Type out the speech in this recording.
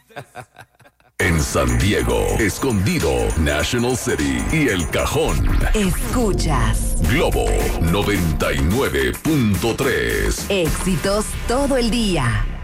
En San Diego, Escondido, National City y El Cajón. Escuchas Globo 99.3. Éxitos todo el día.